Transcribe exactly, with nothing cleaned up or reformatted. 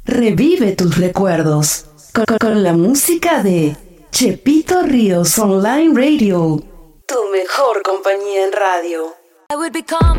Revive tus recuerdos con, con- con la música de Chepito Ríos Online Radio. Tu mejor compañía en radio. I would become